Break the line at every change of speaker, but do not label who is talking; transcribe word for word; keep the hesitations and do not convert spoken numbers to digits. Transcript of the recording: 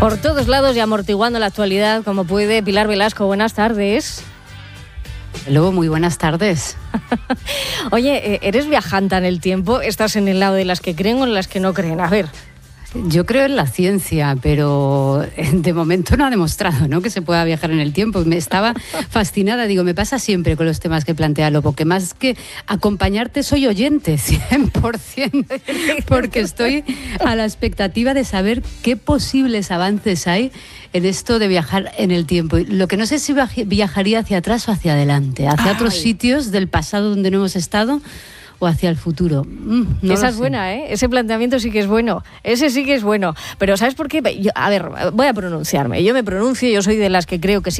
Por todos lados y amortiguando la actualidad como puede. Pilar Velasco, buenas tardes.
Luego, muy buenas tardes.
Oye, ¿eres viajanta en el tiempo? ¿Estás en el lado de las que creen o en las que no creen? A ver.
Yo creo en la ciencia, pero de momento no ha demostrado, ¿no?, que se pueda viajar en el tiempo. Me estaba fascinada, digo, me pasa siempre con los temas que plantea Lopo, que más que acompañarte soy oyente, cien por ciento, porque estoy a la expectativa de saber qué posibles avances hay en esto de viajar en el tiempo. Lo que no sé si viajaría hacia atrás o hacia adelante, hacia Ay. otros sitios del pasado donde no hemos estado, o hacia el futuro. Mm, no
Esa es buena, ¿eh? Ese planteamiento sí que es bueno. Ese sí que es bueno. Pero ¿sabes por qué? Yo, a ver, voy a pronunciarme. Yo me pronuncio, yo soy de las que creo que sí